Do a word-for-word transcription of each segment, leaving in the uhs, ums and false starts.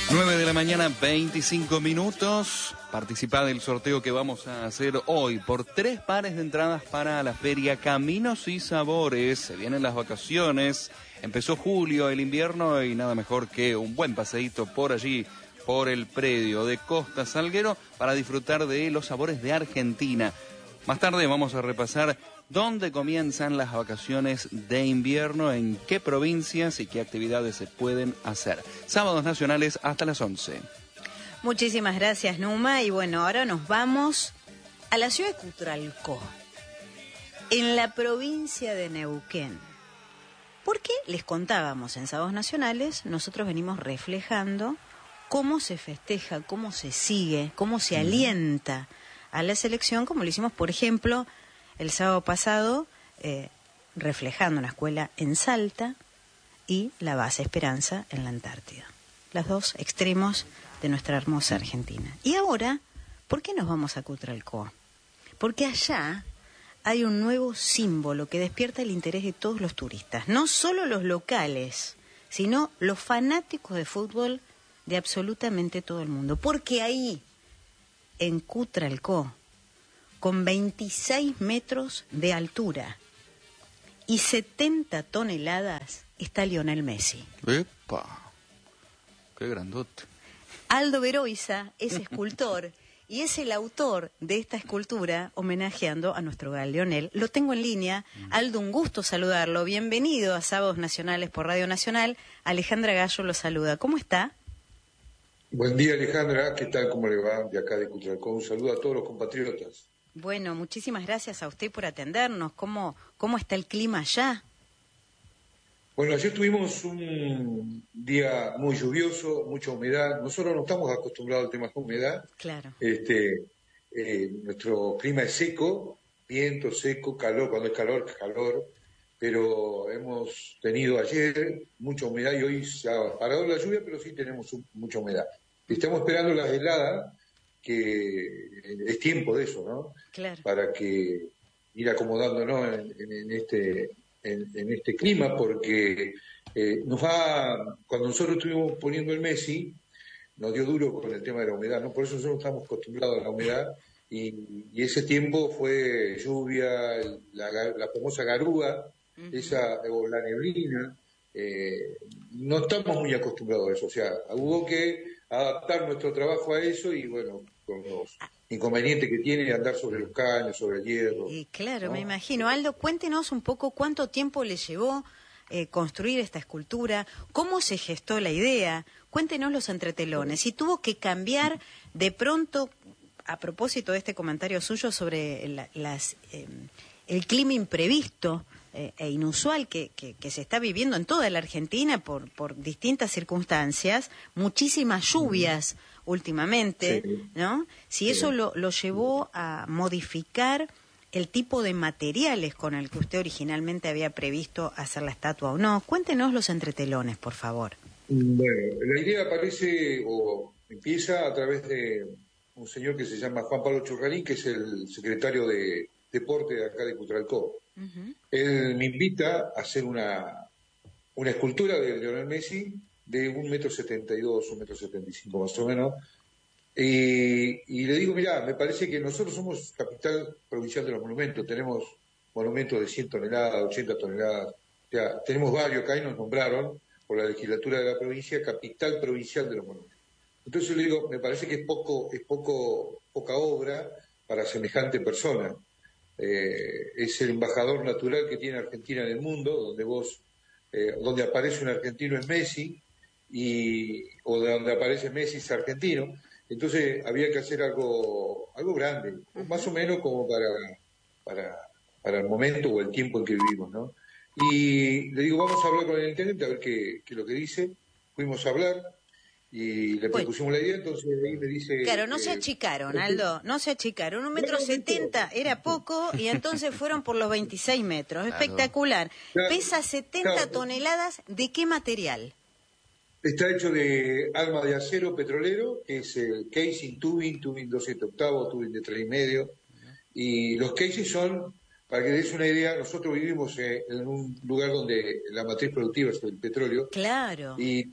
nueve de la mañana, veinticinco minutos. Participa del sorteo que vamos a hacer hoy por tres pares de entradas para la feria Caminos y Sabores. Se vienen las vacaciones, empezó julio, el invierno, y nada mejor que un buen paseíto por allí, por el predio de Costa Salguero, para disfrutar de los sabores de Argentina. Más tarde vamos a repasar dónde comienzan las vacaciones de invierno, en qué provincias y qué actividades se pueden hacer. Sábados nacionales hasta las once. Muchísimas gracias, Numa. Y bueno, ahora nos vamos a la ciudad de Cutralcó, en la provincia de Neuquén. Porque les contábamos en Sábados Nacionales, nosotros venimos reflejando cómo se festeja, cómo se sigue, cómo se alienta a la selección, como lo hicimos, por ejemplo, el sábado pasado, eh, reflejando una escuela en Salta y la base Esperanza en la Antártida. Los dos extremos de nuestra hermosa Argentina. Y ahora, ¿por qué nos vamos a Cutralcó? Porque allá hay un nuevo símbolo que despierta el interés de todos los turistas. No solo los locales, sino los fanáticos de fútbol de absolutamente todo el mundo. Porque ahí, en Cutralcó, con veintiséis metros de altura y setenta toneladas, está Lionel Messi. ¡Epa! ¡Qué grandote! Aldo Veroiza es escultor y es el autor de esta escultura homenajeando a nuestro gran Lionel. Lo tengo en línea. Aldo, un gusto saludarlo. Bienvenido a Sábados Nacionales por Radio Nacional. Alejandra Gallo lo saluda. ¿Cómo está? Buen día, Alejandra. ¿Qué tal? ¿Cómo le va? De acá de Cutralcó. Un saludo a todos los compatriotas. Bueno, muchísimas gracias a usted por atendernos. ¿Cómo, cómo está el clima allá? Bueno, ayer tuvimos un día muy lluvioso, mucha humedad. Nosotros no estamos acostumbrados al tema de humedad. Claro. Este, eh, nuestro clima es seco, viento seco, calor, cuando es calor, calor. Pero hemos tenido ayer mucha humedad y hoy se ha parado la lluvia, pero sí tenemos mucha humedad. Estamos esperando las heladas, que es tiempo de eso, ¿no? Claro. Para que ir acomodándonos en, en, en este en, en este clima, porque eh, nos va, cuando nosotros estuvimos poniendo el Messi, nos dio duro con el tema de la humedad, ¿no? Por eso nosotros estamos acostumbrados a la humedad, y, y ese tiempo fue lluvia, la, la famosa garúa, uh-huh. esa, o la neblina, eh, no estamos muy acostumbrados a eso, o sea, hubo que adaptar nuestro trabajo a eso, y bueno, con los inconvenientes que tiene andar sobre los caños, sobre el hierro. Y claro, ¿no? me imagino. Aldo, cuéntenos un poco cuánto tiempo le llevó eh, construir esta escultura, cómo se gestó la idea, cuéntenos los entretelones. Si tuvo que cambiar de pronto, a propósito de este comentario suyo sobre la, las, eh, el clima imprevisto eh, e inusual que, que, que se está viviendo en toda la Argentina por, por distintas circunstancias, muchísimas lluvias últimamente, sí. ¿no? Si sí. eso lo, lo llevó a modificar el tipo de materiales con el que usted originalmente había previsto hacer la estatua o no. Cuéntenos los entretelones, por favor. Bueno, la idea aparece o empieza a través de un señor que se llama Juan Pablo Churrarín, que es el secretario de Deporte de acá de Cutralcó. Uh-huh. Él me invita a hacer una, una escultura de Lionel Messi de un metro setenta y dos, un metro setenta y cinco más o menos, y, y le digo, mirá, me parece que nosotros somos capital provincial de los monumentos, tenemos monumentos de cien toneladas, ochenta toneladas, o sea, tenemos varios que ahí nos nombraron por la legislatura de la provincia, capital provincial de los monumentos. Entonces le digo, me parece que es poco, es poco, poca obra para semejante persona. Eh, es el embajador natural que tiene Argentina en el mundo, donde vos, eh, donde aparece un argentino es Messi, y o de donde aparece Messi es argentino. Entonces había que hacer algo algo grande, uh-huh. más o menos como para, para para el momento o el tiempo en que vivimos, ¿no? Y le digo, vamos a hablar con el intendente a ver qué, qué es lo que dice. Fuimos a hablar y le propusimos bueno. la idea, entonces ahí me dice... Claro, no eh, se achicaron, Aldo, no se achicaron. Un metro setenta era poco y entonces fueron por los veintiséis metros. Claro. Espectacular. Claro. Pesa setenta claro. toneladas. ¿De qué material? Está hecho de alma de acero petrolero, que es el casing, tubing, tubing doscientos octavos, tubing de tres y medio. Uh-huh. Y los casing son, para que des una idea, nosotros vivimos eh, en un lugar donde la matriz productiva es el petróleo. Claro. Y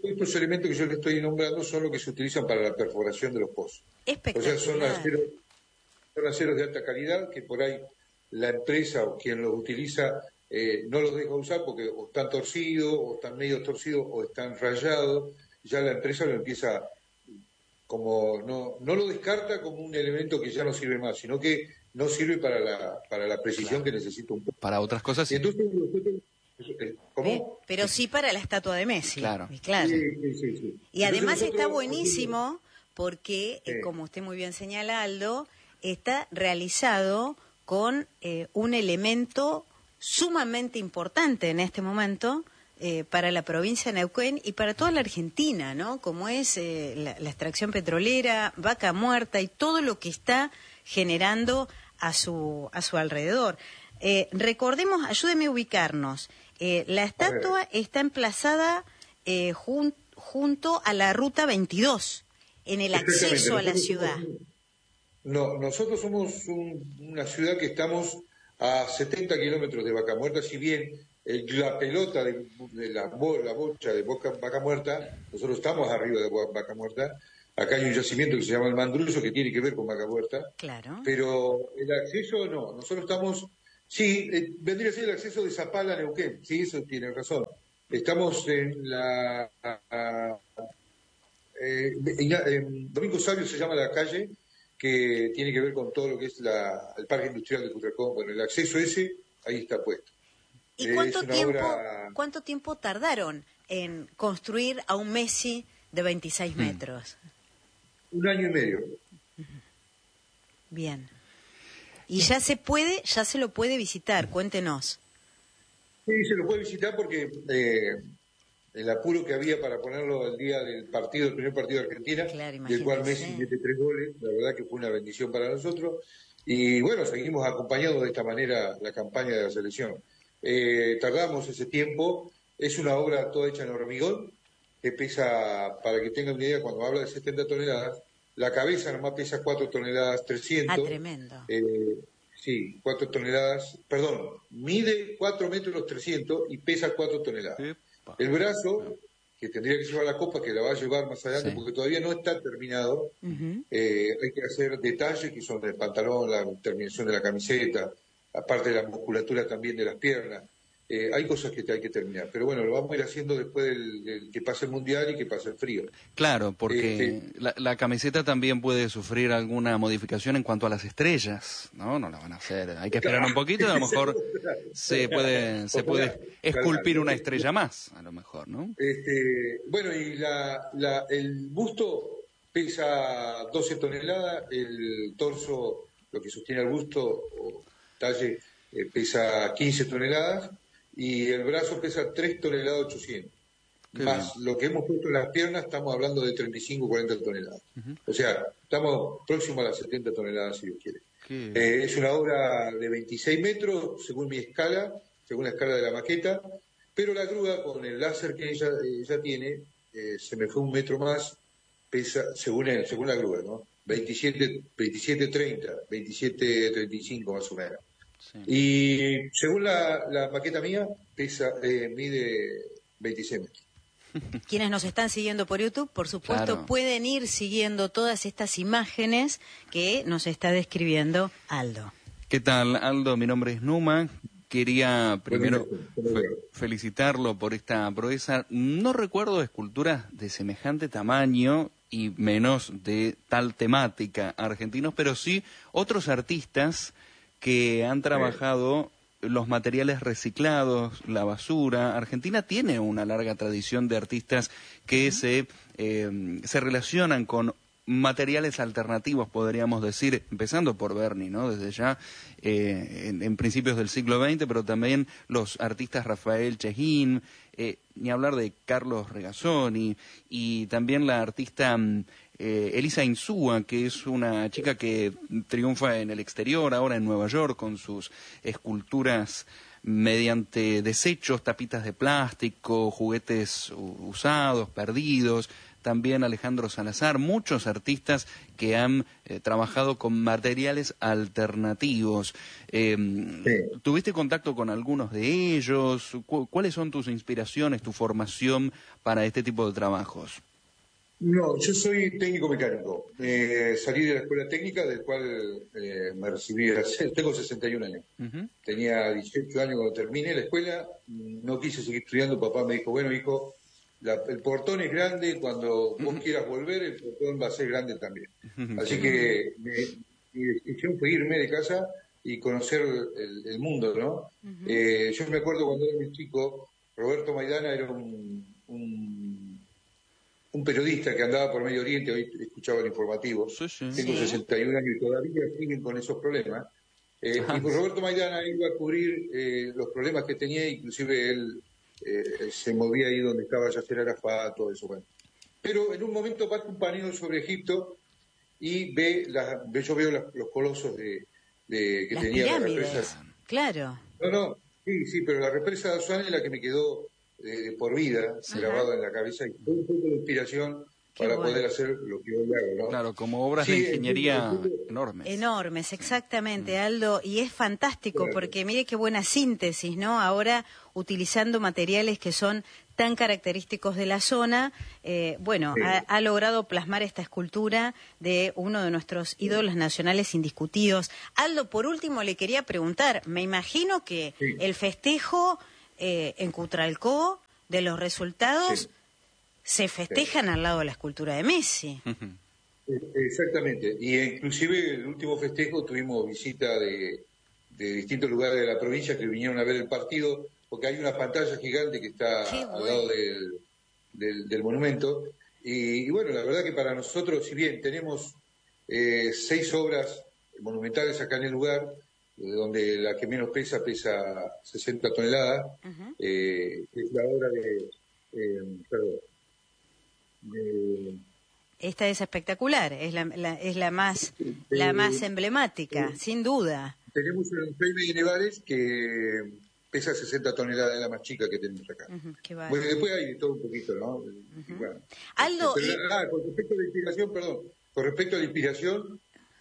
estos elementos que yo le estoy nombrando son los que se utilizan para la perforación de los pozos. O sea, son aceros, son aceros de alta calidad que por ahí la empresa o quien los utiliza eh, no los deja usar porque o están torcidos, o están medio torcidos, o están rayados. Ya la empresa lo empieza como, no, no lo descarta como un elemento que ya no sirve más, sino que no sirve para la, para la precisión claro. que necesita un pozo. Para otras cosas sí. Entonces, ¿cómo? Eh, pero sí para la estatua de Messi. Claro. claro. Sí, sí, sí, sí. Y además Entonces, está nosotros, buenísimo porque, eh, como usted muy bien señala, Aldo, está realizado con eh, un elemento sumamente importante en este momento eh, para la provincia de Neuquén y para toda la Argentina, ¿no? Como es eh, la, la extracción petrolera, Vaca Muerta y todo lo que está generando a su, a su alrededor. Eh, recordemos, ayúdeme a ubicarnos. Eh, la estatua está emplazada eh, jun, junto a la Ruta veintidós, en el acceso a la ciudad. No, nosotros somos un, una ciudad que estamos a setenta kilómetros de Vaca Muerta, si bien el, la pelota de, de la, la bocha de Boca, Vaca Muerta, nosotros estamos arriba de Vaca Muerta. Acá hay un yacimiento que se llama el Mandruso, que tiene que ver con Vaca Muerta. Claro. Pero el acceso no, nosotros estamos... Sí, eh, vendría a ser el acceso de Zapala a Neuquén, sí, eso tiene razón. Estamos en la... A, a, eh, en, en Domingo Sabio se llama la calle, que tiene que ver con todo lo que es la, el Parque Industrial de Cutralcó. Bueno, el acceso ese, ahí está puesto. ¿Y cuánto tiempo, obra... cuánto tiempo tardaron en construir a un Messi de veintiséis metros? Un año y medio. Bien. Y ya se puede, ya se lo puede visitar, cuéntenos. Sí, se lo puede visitar porque eh, el apuro que había para ponerlo el día del partido, el primer partido de Argentina, claro, del cual Messi mete tres goles, la verdad que fue una bendición para nosotros. Y bueno, seguimos acompañando de esta manera la campaña de la selección. Eh, tardamos ese tiempo, es una obra toda hecha en hormigón, que pesa, para que tengan una idea, cuando habla de setenta toneladas, la cabeza nomás pesa cuatro toneladas trescientos. Ah, tremendo. Eh, sí, cuatro toneladas, perdón, mide cuatro metros trescientos y pesa cuatro toneladas. Epa. El brazo, que tendría que llevar la copa, que la va a llevar más adelante, sí. porque todavía no está terminado, uh-huh. eh, hay que hacer detalles que son del pantalón, la terminación de la camiseta, aparte de la musculatura también de las piernas. Eh, hay cosas que hay que terminar, pero bueno, lo vamos a ir haciendo después del, del que pase el Mundial y que pase el frío. Claro, porque este, la, la camiseta también puede sufrir alguna modificación en cuanto a las estrellas, ¿no? No la van a hacer, hay que esperar un poquito y a lo mejor se puede se puede esculpir una estrella más, a lo mejor, ¿no? Este, bueno, y la, la, el busto pesa doce toneladas, el torso, lo que sostiene el busto o talle, eh, pesa quince toneladas, y el brazo pesa tres toneladas ochocientos. Qué más bien. Lo que hemos puesto en las piernas, estamos hablando de treinta y cinco, cuarenta toneladas. Uh-huh. O sea, estamos próximos a las setenta toneladas, si Dios quiere. Eh, es una obra de veintiséis metros, según mi escala, según la escala de la maqueta, pero la grúa, con el láser que ella, ella tiene, eh, se me fue un metro más, pesa, según él, según la grúa, ¿no? veintisiete, veintisiete treinta, veintisiete treinta y cinco más o menos. Sí. Y según la, la maqueta mía, pesa, eh, mide veintiséis metros. Quienes nos están siguiendo por YouTube, por supuesto, claro. pueden ir siguiendo todas estas imágenes que nos está describiendo Aldo. ¿Qué tal, Aldo? Mi nombre es Numa. Quería primero fe- felicitarlo por esta proeza. No recuerdo esculturas de semejante tamaño y menos de tal temática argentinos, pero sí otros artistas que han trabajado los materiales reciclados, la basura. Argentina tiene una larga tradición de artistas que se, eh, se relacionan con materiales alternativos, podríamos decir, empezando por Berni, ¿no? Desde ya, eh, en, en principios del siglo veinte, pero también los artistas Rafael Chejín, eh, ni hablar de Carlos Regazzoni, y también la artista eh, Elisa Insúa, que es una chica que triunfa en el exterior, ahora en Nueva York, con sus esculturas mediante desechos, tapitas de plástico, juguetes usados, perdidos. también Alejandro Salazar, muchos artistas que han eh, trabajado con materiales alternativos. Eh, sí. ¿Tuviste contacto con algunos de ellos? ¿Cu- ¿Cuáles son tus inspiraciones, tu formación para este tipo de trabajos? No, yo soy técnico mecánico. Eh, salí de la escuela técnica, del cual eh, me recibí, hace, tengo sesenta y un años. Uh-huh. Tenía dieciocho años cuando terminé la escuela, no quise seguir estudiando, papá me dijo, bueno hijo, la, el portón es grande, cuando uh-huh. vos quieras volver, el portón va a ser grande también. Uh-huh. Así que mi decisión fue irme de casa y conocer el, el mundo, ¿no? Uh-huh. Eh, yo me acuerdo cuando era muy chico, Roberto Maidana era un... un un periodista que andaba por Medio Oriente, hoy escuchaba el informativo, sí, sí. Tengo sí. sesenta y un años y todavía siguen con esos problemas. Eh, y pues Roberto Maidana iba a cubrir eh, los problemas que tenía, inclusive él eh, se movía ahí donde estaba Yasser Arafat, todo eso. Bueno. Pero en un momento pasa un paneo sobre Egipto y ve, la, ve yo veo la, los colosos de, de que las tenía pirámides, la represa. Claro. No, no, sí, sí, pero la represa de Asuán es la que me quedó Eh, por vida, ajá, grabado en la cabeza, y fue un poco de inspiración Qué para bueno. poder hacer lo que hoy hago, ¿no? Claro, como obras sí, de ingeniería el, el, el, enormes. Enormes, exactamente, Aldo, y es fantástico claro. porque mire qué buena síntesis, ¿no? Ahora, utilizando materiales que son tan característicos de la zona, eh, bueno, sí. ha, ha logrado plasmar esta escultura de uno de nuestros ídolos nacionales indiscutidos. Aldo, por último, le quería preguntar, me imagino que sí. el festejo... Eh, en Cutralcó, de los resultados, sí. se festejan sí. al lado de la escultura de Messi. Exactamente, y inclusive el último festejo tuvimos visita de, de distintos lugares de la provincia que vinieron a ver el partido, porque hay una pantalla gigante que está Qué al bueno. lado del, del, del monumento, y, y bueno, la verdad que para nosotros, si bien tenemos eh, seis obras monumentales acá en el lugar, donde la que menos pesa pesa sesenta toneladas, uh-huh. eh, es la obra de, eh, perdón, de... Esta es espectacular, es la, la es la más de, la más emblemática, de, sin duda. Tenemos un Jaime de Nevares que pesa sesenta toneladas, es la más chica que tenemos acá. Uh-huh, bueno, después hay de todo un poquito, ¿no? Uh-huh. Bueno, Aldo, pero, y... ah, con respecto a la inspiración, perdón, con respecto a la inspiración,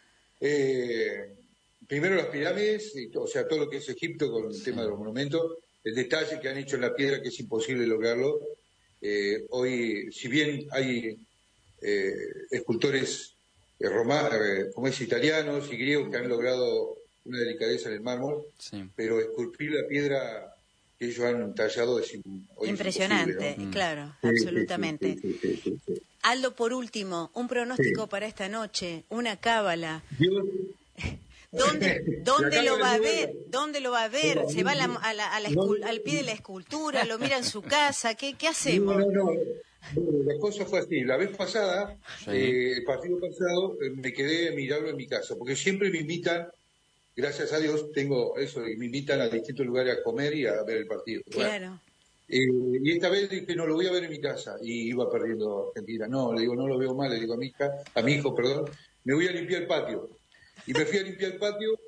eh, primero las pirámides, o sea, todo lo que es Egipto con el tema de los monumentos, el detalle que han hecho en la piedra que es imposible lograrlo. Eh, hoy, si bien hay eh, escultores eh, romanos, eh, como es italianos y griegos que han logrado una delicadeza en el mármol, sí. pero esculpir la piedra que ellos han tallado es hoy impresionante, es ¿no? claro, sí, absolutamente. Sí, sí, sí, sí, sí, sí. Aldo, por último, un pronóstico sí. para esta noche, una cábala. Dios... ¿Dónde, dónde lo va a ver? ¿Dónde lo va a ver? ¿Se va a la, a la, a la escul- al pie de la escultura? ¿Lo mira en su casa? ¿Qué, qué hacemos? No, no, no. La cosa fue así. La vez pasada, sí. eh, el partido pasado, eh, me quedé a mirarlo en mi casa, porque siempre me invitan, gracias a Dios, tengo eso, me invitan a distintos lugares a comer y a ver el partido. Claro. Bueno, eh, y esta vez dije, no, lo voy a ver en mi casa, y iba perdiendo Argentina. No, le digo, no lo veo mal, le digo a mi hija, a mi hijo, perdón, me voy a limpiar el patio. Y me fui a limpiar el patio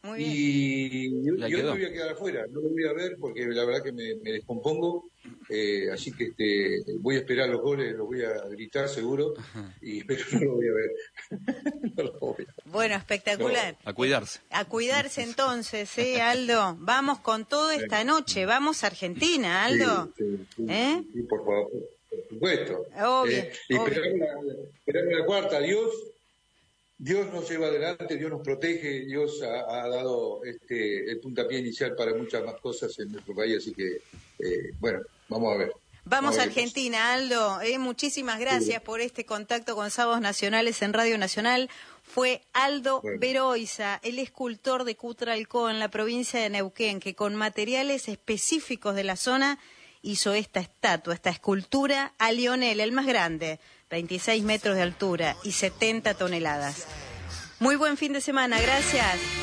y yo, yo no me voy a quedar afuera, no lo voy a ver porque la verdad que me, me descompongo, eh, así que este, voy a esperar los goles, los voy a gritar seguro, y, pero no lo voy a ver. No lo voy a ver. Bueno, espectacular. No, a cuidarse. A cuidarse entonces, ¿eh, Aldo? Vamos con todo esta noche, vamos a Argentina, Aldo. Sí, sí, sí, ¿Eh? sí, por favor, por supuesto. Obvio, eh, y esperamos la, esperamos la cuarta, Dios. Dios nos lleva adelante, Dios nos protege, Dios ha, ha dado este, el puntapié inicial para muchas más cosas en nuestro país, así que, eh, bueno, vamos a ver. Vamos a Argentina, Aldo. Eh, muchísimas gracias sí. por este contacto con Sábados Nacionales en Radio Nacional. Fue Aldo bueno. Beroiza, el escultor de Cutralcó en la provincia de Neuquén, que con materiales específicos de la zona hizo esta estatua, esta escultura a Lionel, el más grande, veintiséis metros de altura y setenta toneladas. Muy buen fin de semana, gracias.